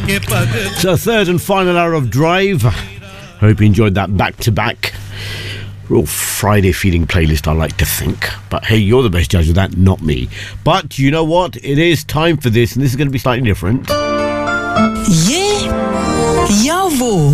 So third and final hour of Drive. Hope you enjoyed that back-to-back. Real Friday feeling playlist, I like to think. But hey, you're the best judge of that, not me. But you know what? It is time for this, and this is going to be slightly different. Ye ya wo.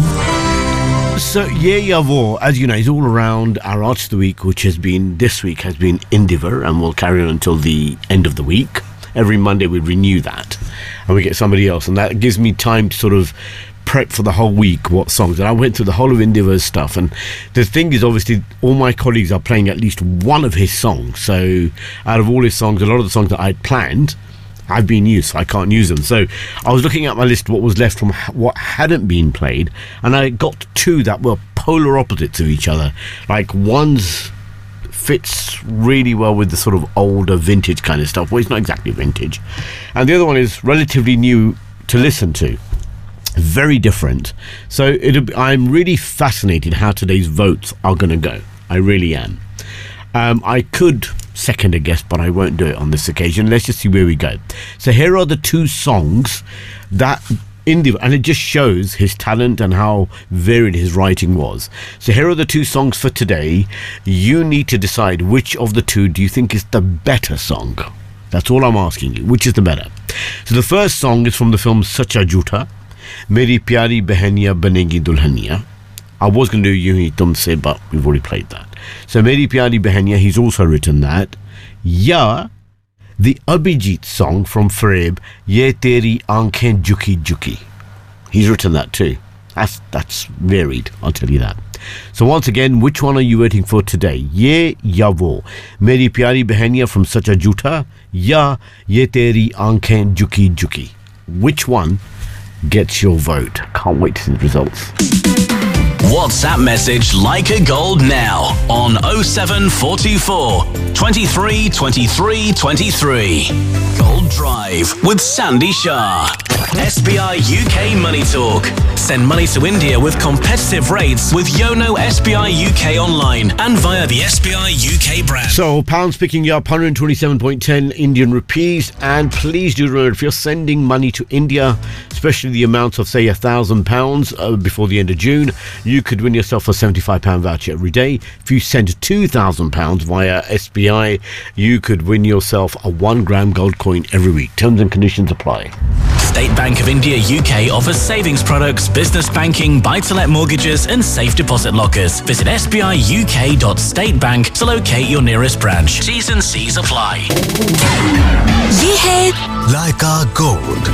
So, ya wo, as you know, is all around our Artist of the Week, which this week has been Indiva, and will carry on until the end of the week. Every Monday we renew that, and we get somebody else, and that gives me time to sort of prep for the whole week what songs. And I went through the whole of Indiva's stuff, and the thing is, obviously all my colleagues are playing at least one of his songs. So out of all his songs, a lot of the songs that I'd planned I've been used, so I can't use them. So I was looking at my list, what was left from what hadn't been played, and I got two that were polar opposites of each other. Like, one's fits really well with the sort of older vintage kind of stuff. Well, it's not exactly vintage, and the other one is relatively new to listen to. Very different. So I'm really fascinated how today's votes are going to go. I really am. I could second a guess, but I won't do it on this occasion. Let's just see where we go. So here are the two songs that and it just shows his talent and how varied his writing was. So here are the two songs for today. You need to decide which of the two do you think is the better song. That's all I'm asking you. Which is the better? So the first song is from the film Sacha Jhootha, Meri Pyari Bahaniya Banegi Dulhaniya. I was going to do Yun Hi Tumse, but we've already played that. So Meri Pyari Bahaniya, he's also written that. Ya, the Abhijit song from Freb, Ye Teri Aankhein Jhuki Jhuki. He's written that too. That's varied, I'll tell you that. So once again, which one are you waiting for today? Ye ya wo, Meri Pyari Bahaniya from Sacha Jhootha, Ya Ye Teri Aankhein Jhuki Jhuki. Which one gets your vote? Can't wait to see the results. WhatsApp message Leica Gold now on 07424 23 23 23. Gold Drive with Sandy Shah. SBI UK Money Talk. Send money to India with competitive rates with Yono SBI UK online and via the SBI UK brand. So pounds picking you up 127.10 Indian rupees, and please do remember, if you're sending money to India, especially the amount of say £1,000 before the end of June, you could win yourself a £75 voucher every day. If you send £2,000 via SBI, you could win yourself a 1 gram gold coin every week. Terms and conditions apply. State Bank of India UK offers savings products, business banking, buy-to-let mortgages and safe deposit lockers. Visit sbiuk.statebank to locate your nearest branch. T's and C's apply. Ye hai Leica Gold.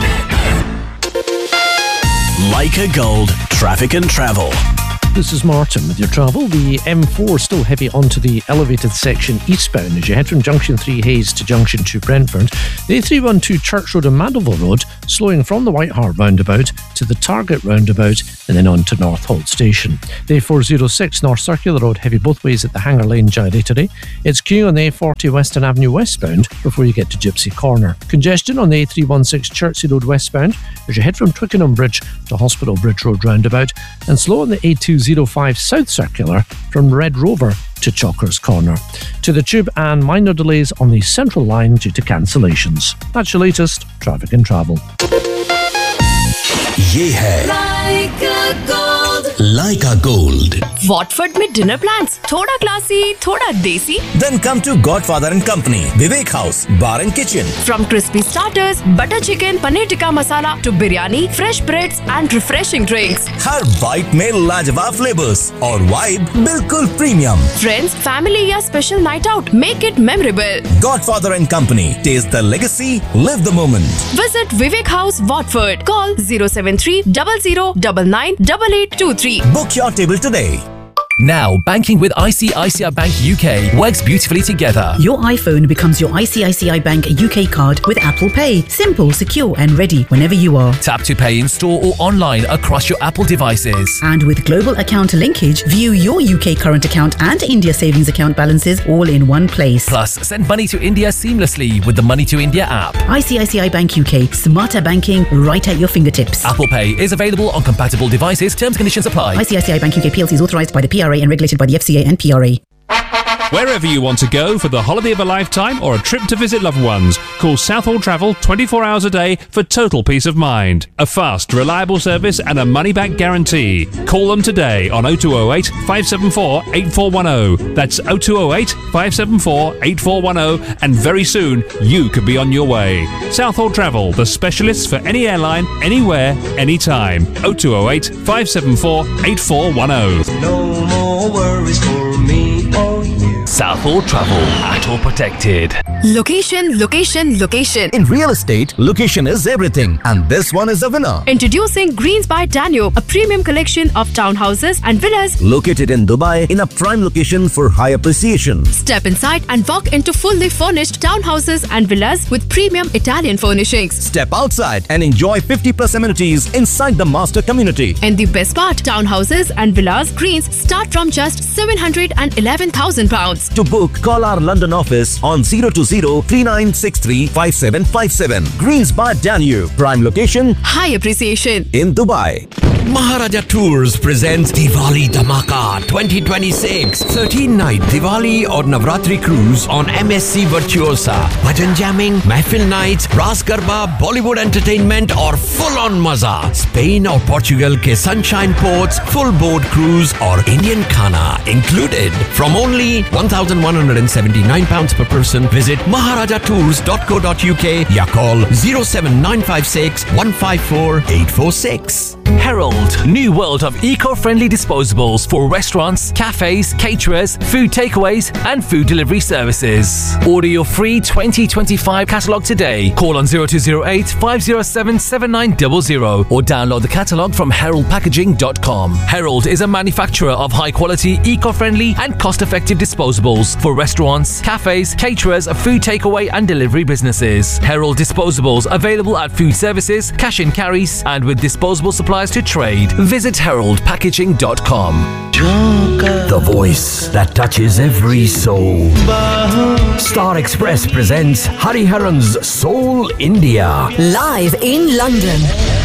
Leica Gold, traffic and travel. This is Martin with your travel. The M4 still heavy onto the elevated section eastbound as you head from Junction 3 Hayes to Junction 2 Brentford. The A312 Church Road and Mandeville Road slowing from the White Hart roundabout to the Target roundabout and then on to North Holt Station. The A406 North Circular Road heavy both ways at the Hanger Lane Gyratory. It's queuing on the A40 Western Avenue westbound before you get to Gypsy Corner. Congestion on the A316 Chertsey Road westbound as you head from Twickenham Bridge to Hospital Bridge Road roundabout, and slow on the A205 South Circular from Red Rover to Chalkers Corner. To the Tube, and minor delays on the Central Line due to cancellations. That's your latest traffic and travel. ये है Leica Gold. Leica Gold. Watford में dinner plans, थोड़ा classy, थोड़ा देसी. Then come to Godfather and Company, Vivek House, Bar and Kitchen. From crispy starters, butter chicken, paneer tikka masala to biryani, fresh breads and refreshing drinks. Her bite में लाजवाब flavours और vibe बिल्कुल premium. Friends, family या special night out, make it memorable. Godfather and Company, taste the legacy, live the moment. Visit Vivek House, Watford. Call 073 00 99 8823. Book your table today. Now, banking with ICICI Bank UK works beautifully together. Your iPhone becomes your ICICI Bank UK card with Apple Pay. Simple, secure and ready whenever you are. Tap to pay in store or online across your Apple devices. And with global account linkage, view your UK current account and India savings account balances all in one place. Plus, send money to India seamlessly with the Money to India app. ICICI Bank UK. Smarter banking right at your fingertips. Apple Pay is available on compatible devices. Terms and conditions apply. ICICI Bank UK PLC is authorised by the PRA and regulated by the FCA and PRA. Wherever you want to go for the holiday of a lifetime or a trip to visit loved ones, call Southall Travel 24 hours a day for total peace of mind. A fast, reliable service and a money-back guarantee. Call them today on 0208 574 8410. That's 0208 574 8410, and very soon you could be on your way. Southall Travel, the specialists for any airline, anywhere, anytime. 0208 574 8410. No more worries for me or you. Southall Travel, ATO protected. Location, location, location. In real estate, location is everything, and this one is the winner. Introducing Greens by Danube, a premium collection of townhouses and villas Located in Dubai in a prime location for high appreciation. Step inside and walk into fully furnished townhouses and villas with premium Italian furnishings. Step outside and enjoy 50+ amenities inside the master community. And the best part, townhouses and villas Greens start from just £711,000. To book, call our London office on 020-3963-5757. Greens by Danube, prime location, High appreciation. in Dubai. Maharaja Tours presents Diwali Dhamaka 2026. 13-night Diwali or Navratri cruise on MSC Virtuosa. Bhajan jamming, Mahfil nights, Ras Garba, Bollywood entertainment और full-on मजा. Spain और Portugal के sunshine ports, full boat cruise और Indian khana included. From only £1,179 per person, visit maharajatours.co.uk या call 07956 154 846. Herald, new world of eco-friendly disposables for restaurants, cafes, caterers, food takeaways and food delivery services. Order your free 2025 catalogue today. Call on 0208 507 7900 or download the catalogue from heraldpackaging.com. Herald is a manufacturer of high-quality, eco-friendly and cost-effective disposables for restaurants, cafes, caterers, food takeaway and delivery businesses. Herald disposables available at food services, cash and carries and with disposable supplies to trade. Visit heraldpackaging.com. The voice that touches every soul. Star Express presents Hariharan's Soul India. Live in London.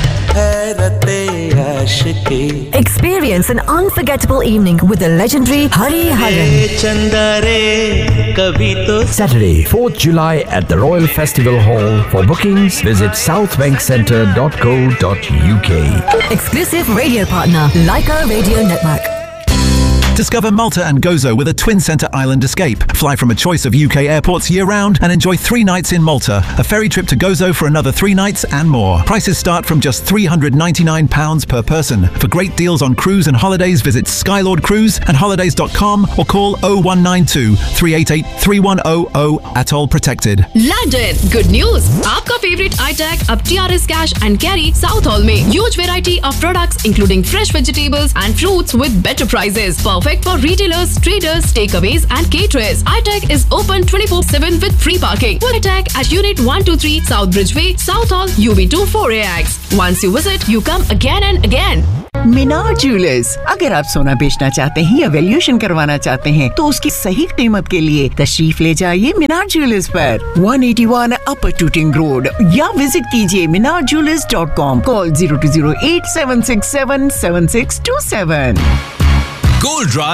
Experience an unforgettable evening with the legendary Hariharan. Saturday, 4th July at the Royal Festival Hall. For bookings, visit southbankcentre.co.uk. Exclusive radio partner, Leica Radio Network. Discover Malta and Gozo with a twin-centre island escape. Fly from a choice of UK airports year-round and enjoy 3 nights in Malta. A ferry trip to Gozo for another 3 nights and more. Prices start from just £399 per person. For great deals on cruise and holidays, visit Skylord Cruise and holidays.com or call 0192 388 3100. Atoll protected. London, good news! आपका favorite iTag अब TRS Cash and Carry Southall में huge variety of products including fresh vegetables and fruits with better prices. Perfect for retailers, traders, takeaways and caterers. iTag is open 24/7 with free parking. Full iTag at Unit 123 South Bridgeway, Southall, UB2 4AX. Once you visit, you come again and again. Minar jewellers, अगर आप सोना बेचना चाहते हैं या valuation करवाना चाहते हैं तो उसकी सही कीमत के लिए तशरीफ ले जाइए मीनार ज्वेलर्स पर 181 अपर टूटिंग रोड या विजिट कीजिए minarjewelers.com. कॉल 0208 767 7627. Gold Drive